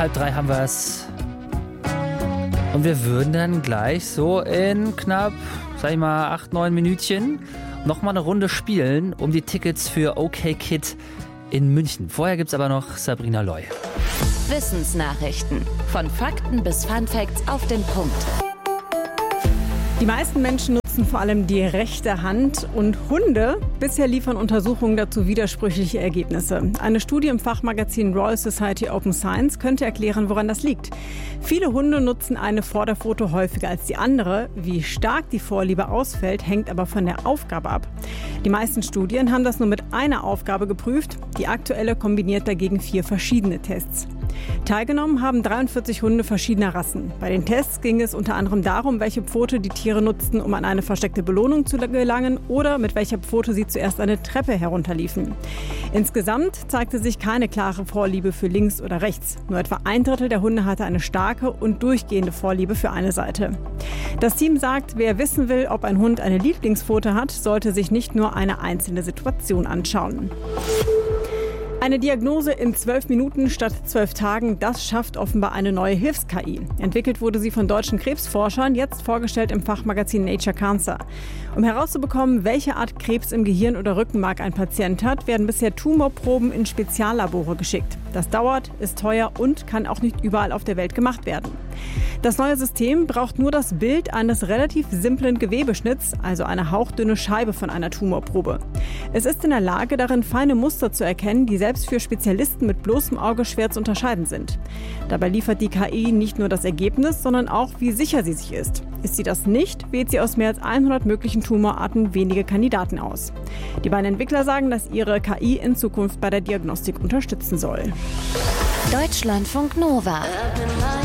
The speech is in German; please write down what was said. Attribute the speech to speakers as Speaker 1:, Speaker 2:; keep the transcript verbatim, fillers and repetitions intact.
Speaker 1: Halb drei haben wir es. Und wir würden dann gleich so in knapp, sag ich mal, acht, neun Minütchen nochmal eine Runde spielen um die Tickets für OK Kid in München. Vorher gibt's aber noch Sabrina Loy.
Speaker 2: Wissensnachrichten. Von Fakten bis Funfacts auf den Punkt.
Speaker 3: Die meisten Menschen nutzen vor allem die rechte Hand und Hunde. Bisher liefern Untersuchungen dazu widersprüchliche Ergebnisse. Eine Studie im Fachmagazin Royal Society Open Science könnte erklären, woran das liegt. Viele Hunde nutzen eine Vorderpfote häufiger als die andere. Wie stark die Vorliebe ausfällt, hängt aber von der Aufgabe ab. Die meisten Studien haben das nur mit einer Aufgabe geprüft. Die aktuelle kombiniert dagegen vier verschiedene Tests. Teilgenommen haben dreiundvierzig Hunde verschiedener Rassen. Bei den Tests ging es unter anderem darum, welche Pfote die Tiere nutzten, um an eine versteckte Belohnung zu gelangen oder mit welcher Pfote sie zuerst eine Treppe herunterliefen. Insgesamt zeigte sich keine klare Vorliebe für links oder rechts. Nur etwa ein Drittel der Hunde hatte eine starke und durchgehende Vorliebe für eine Seite. Das Team sagt, wer wissen will, ob ein Hund eine Lieblingspfote hat, sollte sich nicht nur eine einzelne Situation anschauen. Eine Diagnose in zwölf Minuten statt zwölf Tagen, das schafft offenbar eine neue Hilfs-K I. Entwickelt wurde sie von deutschen Krebsforschern, jetzt vorgestellt im Fachmagazin Nature Cancer. Um herauszubekommen, welche Art Krebs im Gehirn oder Rückenmark ein Patient hat, werden bisher Tumorproben in Speziallabore geschickt. Das dauert, ist teuer und kann auch nicht überall auf der Welt gemacht werden. Das neue System braucht nur das Bild eines relativ simplen Gewebeschnitts, also eine hauchdünne Scheibe von einer Tumorprobe. Es ist in der Lage, darin feine Muster zu erkennen, die selbst für Spezialisten mit bloßem Auge schwer zu unterscheiden sind. Dabei liefert die K I nicht nur das Ergebnis, sondern auch, wie sicher sie sich ist. Ist sie das nicht, wählt sie aus mehr als hundert möglichen Tumorarten wenige Kandidaten aus. Die beiden Entwickler sagen, dass ihre K I in Zukunft bei der Diagnostik unterstützen soll.
Speaker 2: Deutschlandfunk Nova.